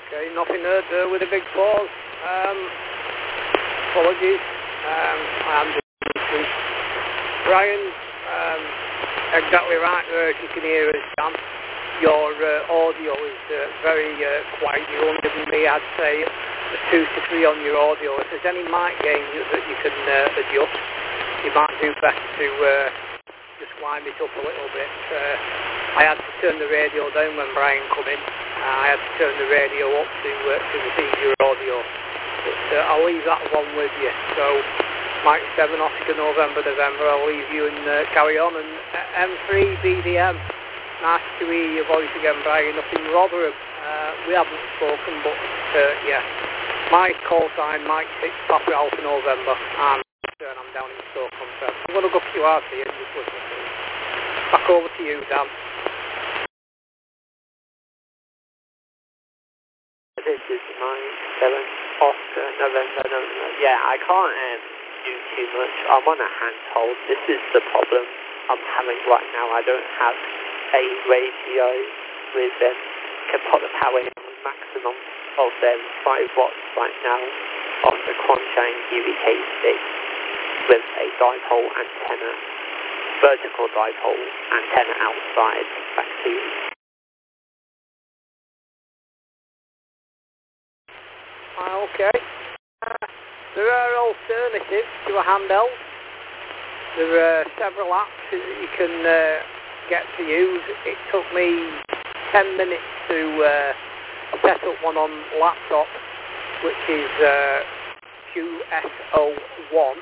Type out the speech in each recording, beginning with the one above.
Okay, nothing heard with a big pause. Apologies. I'm just Brian, exactly right there, as you can hear us, Dan. Your audio is very quiet. You only give me, I'd say, a 2 to 3 on your audio. If there's any mic gain that you can adjust, you might do better to just wind it up a little bit. I had to turn the radio down when Brian come in. I had to turn the radio up to receive your audio. But I'll leave that one with you. So, Mike 7, Oscar November, I'll leave you and carry on. And M3 BDM, nice to hear your voice again, Brian, up in Rotherham. We haven't spoken, but yeah. My call sign, Mike 6, Papa Alpha November. And I'm down in Stoke-on-Trent. I'm going to go QRT and just listen to it. Back over to you, Dan. This is Mike 7, Oscar November. Yeah, I can't do too much. I'm on a handhold. This is the problem I'm having right now. I don't have a radio with can put the power in on maximum of 5 watts right now on the Quanshine UVK6 with a dipole antenna, vertical dipole antenna outside. Back to you. Okay. There are alternatives to a handheld. There are several apps that you can get to use. It took me 10 minutes to set up one on laptop, which is QSO1,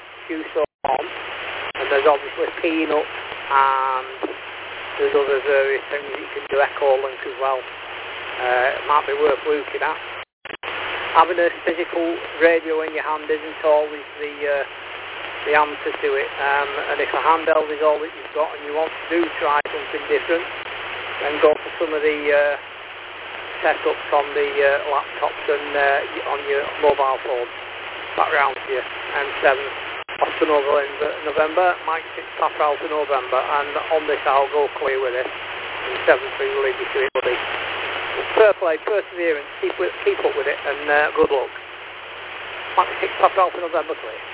and there's obviously Peanut, and there's other various things you can do, Echo Link as well. It might be worth looking at. Having a physical radio in your hand isn't always the answer to it, and if a handheld is all that you've got and you want to try something different, then go for some of the setups on the laptops and on your mobile phone. Back round to you. M7, Oscar November, Mike 6, Papa Alpha November, and on this I'll go clear with it, and 7-3 will leave you to it, buddy. Fair play, perseverance, keep up with it, and good luck. Mike 6, Papa Alpha November, clear.